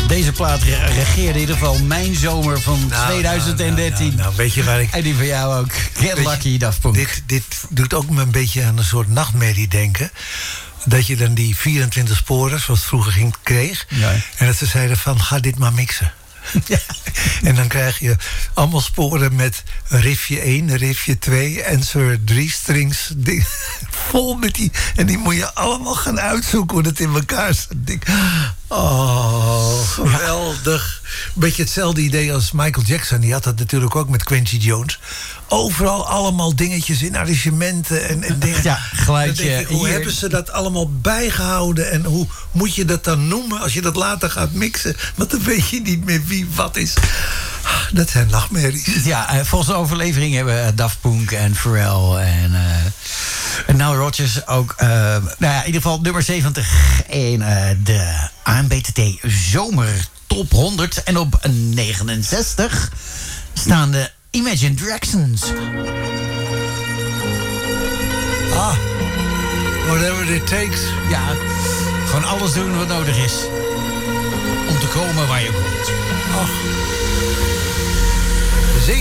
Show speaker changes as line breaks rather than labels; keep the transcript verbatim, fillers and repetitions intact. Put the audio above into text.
Deze plaat re- regeerde in ieder geval mijn zomer van
Nou,
tweeduizend dertien.
Nou, nou, nou, weet je waar ik...
En die van jou ook. Get
Weet
lucky,
je,
Daft Punk.
Dit, dit doet ook me een beetje aan een soort nachtmerrie denken. Dat je dan die vierentwintig sporen, zoals het vroeger ging, kreeg.
Ja.
En dat ze zeiden van, ga dit maar mixen.
Ja.
En dan krijg je allemaal sporen met riffje één, riffje twee... en zo'n drie strings ding, vol met die... En die moet je allemaal gaan uitzoeken hoe het in elkaar zit. Ik, oh, geweldig. Beetje hetzelfde idee als Michael Jackson. Die had dat natuurlijk ook met Quincy Jones. Overal allemaal dingetjes in arrangementen en, en dingen.
Ja, geluidje.
Dan denk ik, hoe
hier.
hebben ze dat allemaal bijgehouden? En hoe moet je dat dan noemen als je dat later gaat mixen? Want dan weet je niet meer wie wat is. Dat zijn nachtmerries.
Ja, uh, volgens de overlevering hebben uh, Daft Punk en Pharrell en, uh, en Nile Rodgers ook... Uh, nou ja, in ieder geval nummer zeventig in uh, de A M B T T Zomer Top honderd. En op negenenzestig staan de Imagine Dragons.
Ah, whatever it takes.
Ja, gewoon alles doen wat nodig is om te komen waar je komt.
Ach.